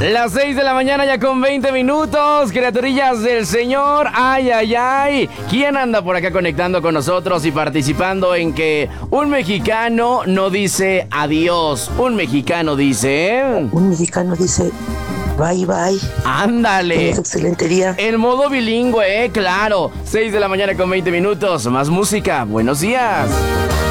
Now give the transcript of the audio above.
Las 6 de la mañana ya con 20 minutos, criaturillas del Señor, ay, ay, ay. ¿Quién anda por acá conectando con nosotros y participando en que un mexicano no dice adiós? Un mexicano dice... Un mexicano dice... Bye, bye. Ándale. Excelente día. El modo bilingüe, claro. 6 de la mañana con 20 minutos. Más música. Buenos días.